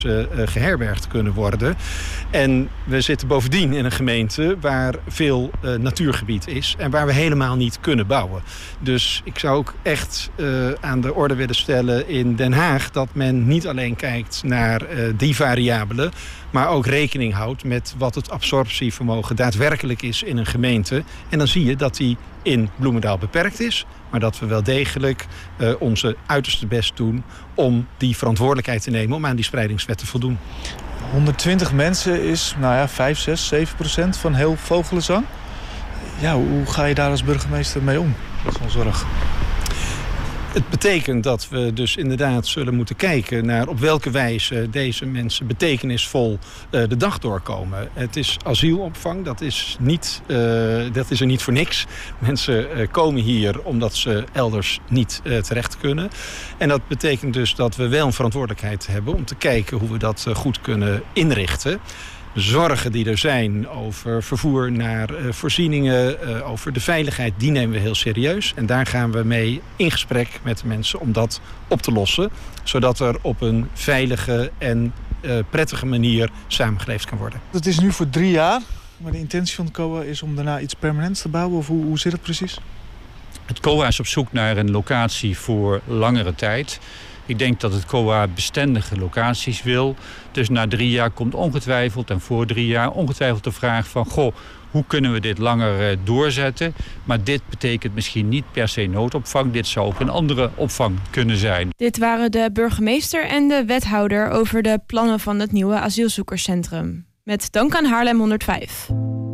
geherbergd kunnen worden. En we zitten bovendien in een gemeente waar veel natuurgebied is en waar we helemaal niet kunnen bouwen. Dus ik zou ook echt aan de orde willen stellen in Den Haag dat men niet alleen kijkt naar die variabelen, maar ook rekening houdt met wat het absorptievermogen daadwerkelijk is in een gemeente. En dan zie je dat die in Bloemendaal beperkt is, maar dat we wel degelijk onze uiterste best doen om die verantwoordelijkheid te nemen om aan die spreidingswet te voldoen. 120 mensen is 5, 6, 7% van heel Vogelenzang. Ja, hoe ga je daar als burgemeester mee om? Dat is wel zorg. Het betekent dat we dus inderdaad zullen moeten kijken naar op welke wijze deze mensen betekenisvol de dag doorkomen. Het is asielopvang, dat is er niet voor niks. Mensen komen hier omdat ze elders niet terecht kunnen. En dat betekent dus dat we wel een verantwoordelijkheid hebben om te kijken hoe we dat goed kunnen inrichten. De zorgen die er zijn over vervoer naar voorzieningen, over de veiligheid, die nemen we heel serieus. En daar gaan we mee in gesprek met de mensen om dat op te lossen. Zodat er op een veilige en prettige manier samengeleefd kan worden. Het is nu voor 3 jaar, maar de intentie van het COA is om daarna iets permanents te bouwen. Of hoe zit het precies? Het COA is op zoek naar een locatie voor langere tijd. Ik denk dat het COA bestendige locaties wil. Dus na 3 jaar komt ongetwijfeld en voor 3 jaar ongetwijfeld de vraag van hoe kunnen we dit langer doorzetten? Maar dit betekent misschien niet per se noodopvang. Dit zou ook een andere opvang kunnen zijn. Dit waren de burgemeester en de wethouder over de plannen van het nieuwe asielzoekerscentrum. Met dank aan Haarlem 105.